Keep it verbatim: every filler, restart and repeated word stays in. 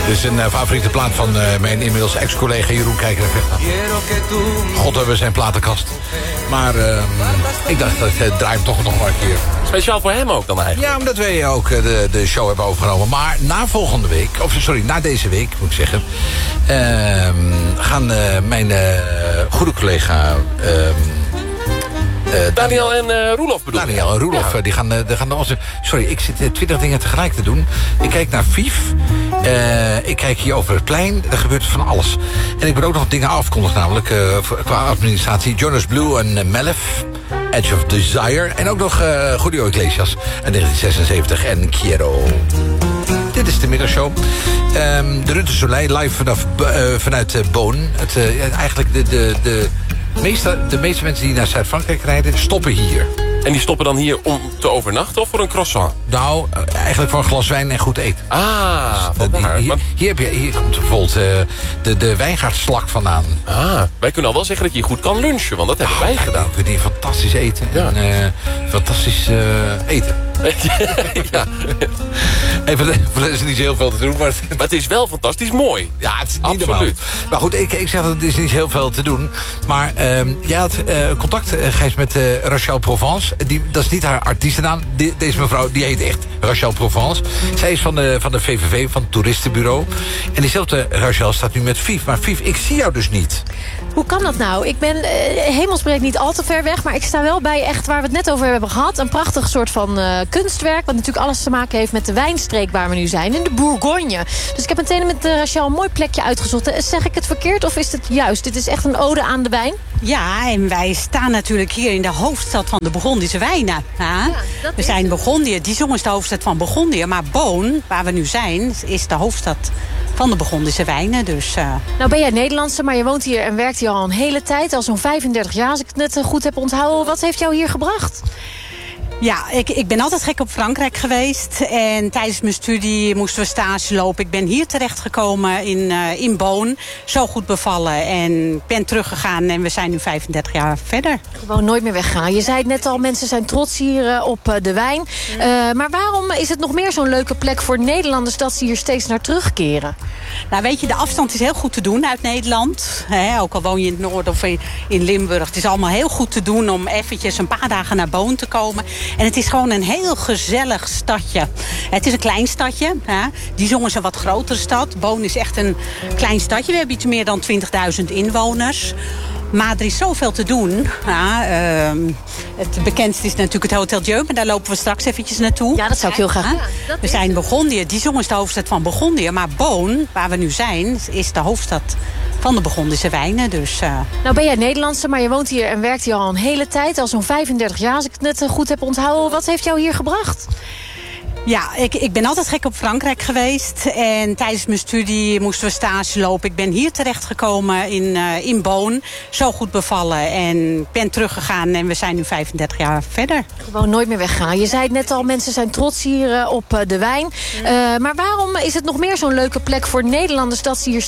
Dit is een uh, favoriete plaat van uh, mijn inmiddels ex-collega Jeroen Kijker. God hebben zijn platenkast. Maar uh, ik dacht, dat uh, draai hem toch nog maar een keer. Speciaal voor hem ook dan eigenlijk? Ja, omdat wij ook uh, de, de show hebben overgenomen. Maar na volgende week, of sorry, na deze week moet ik zeggen... Uh, gaan uh, mijn uh, goede collega... Uh, Uh, Daniel en uh, Roelof bedoel Daniel en Roelof, ja. die gaan, uh, die gaan onze... Sorry, ik zit uh, twintig dingen tegelijk te doen. Ik kijk naar Vief. Uh, ik kijk hier over het plein. Er gebeurt van alles. En ik ben ook nog dingen afkondigd, namelijk uh, qua administratie. Jonas Blue en uh, Melef. Edge of Desire. En ook nog uh, Julio Iglesias uit negentien zesenzeventig en Quiero. Dit is de middagshow. Um, de Rutte Soleil live vanaf, uh, vanuit uh, Boon. Het, uh, eigenlijk de... de, de Meeste, de meeste mensen die naar Zuid-Frankrijk rijden, stoppen hier. En die stoppen dan hier om te overnachten of voor een croissant? Nou, eigenlijk voor een glas wijn en goed eten. Ah, dus, wat hier, hier, hier, heb je, hier komt bijvoorbeeld uh, de, de wijngaardslak vandaan. Ah, wij kunnen al wel zeggen dat je hier goed kan lunchen, want dat hebben wij gedaan. We kunnen fantastisch eten. Ja. En, uh, fantastisch uh, eten. Ja. Even, er is niet zo heel veel te doen. Maar het, maar het is wel fantastisch mooi. Ja, het is niet absoluut. Normaal. Maar goed, ik, ik zeg dat het is niet heel veel te doen. Maar uh, jij had uh, contact, uh, Gijs, met uh, Rachel Provence. Die, dat is niet haar artiestennaam. Die, deze mevrouw, die heet echt Rachel Provence. Zij is van de, van de V V V, van het toeristenbureau. En diezelfde Rachel staat nu met Vief. Maar Vief, ik zie jou dus niet. Hoe kan dat nou? Ik ben uh, hemelsbreed niet al te ver weg... maar ik sta wel bij echt waar we het net over hebben gehad. Een prachtig soort van uh, kunstwerk... wat natuurlijk alles te maken heeft met de wijnstreek waar we nu zijn. In de Bourgogne. Dus ik heb meteen met uh, Rachel een mooi plekje uitgezocht. Zeg ik het verkeerd of is het juist? Dit is echt een ode aan de wijn? Ja, en wij staan natuurlijk hier in de hoofdstad van de Burgondische wijnen. Ja, we zijn Burgondië. Dijon is de hoofdstad van Burgondië. Maar Boon, waar we nu zijn, is de hoofdstad van de Burgondische wijnen. Dus, uh... Nou ben jij Nederlandse, maar je woont hier en werkt hier al een hele tijd. Al zo'n vijfendertig jaar, als ik het net goed heb onthouden. Wat heeft jou hier gebracht? Ja, ik, ik ben altijd gek op Frankrijk geweest. En tijdens mijn studie moesten we stage lopen. Ik ben hier terechtgekomen in, uh, in Boon. Zo goed bevallen. En ik ben teruggegaan en we zijn nu vijfendertig jaar verder. Gewoon nooit meer weggaan. Je zei het net al, mensen zijn trots hier uh, op uh, de wijn. Uh, maar waarom is het nog meer zo'n leuke plek voor Nederlanders... dat ze hier steeds naar terugkeren? Nou, weet je, de afstand is heel goed te doen uit Nederland. He, ook al woon je in het noorden of in, in Limburg. Het is allemaal heel goed te doen om eventjes een paar dagen naar Boon te komen. En het is gewoon een heel gezellig stadje. Het is een klein stadje. Hè. Dijon is een wat grotere stad. Boon is echt een klein stadje. We hebben iets meer dan twintigduizend inwoners. Maar er is zoveel te doen. Ja, uh, het bekendste is natuurlijk het Hotel Dieu. Maar daar lopen we straks eventjes naartoe. Ja, dat zou ik heel graag. Ja, we zijn Burgondië. Dijon is de hoofdstad van Burgondië. Maar Boon, waar we nu zijn, is de hoofdstad van de Burgondische wijnen. Dus, uh... Nou ben jij Nederlandse, maar je woont hier en werkt hier al een hele tijd. Al zo'n vijfendertig jaar, als ik het net goed heb onthouden. Wat heeft jou hier gebracht? Ja, ik, ik ben altijd gek op Frankrijk geweest. En tijdens mijn studie moesten we stage lopen. Ik ben hier terechtgekomen in, uh, in Boon. Zo goed bevallen. En ik ben teruggegaan en we zijn nu vijfendertig jaar verder. Gewoon nooit meer weggaan. Je zei het net al, mensen zijn trots hier uh, op uh, de wijn. Uh, maar waarom is het nog meer zo'n leuke plek voor Nederlanders... dat ze hier